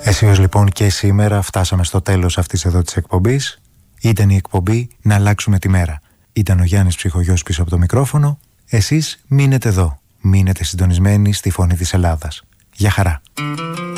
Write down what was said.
Αισίως λοιπόν και σήμερα φτάσαμε στο τέλος αυτής εδώ της εκπομπής. Ήταν η εκπομπή «Να αλλάξουμε τη μέρα». Ήταν ο Γιάννης Ψυχογιός πίσω από το μικρόφωνο. Εσείς μείνετε εδώ. Μείνετε συντονισμένοι στη Φωνή της Ελλάδας. Γεια χαρά.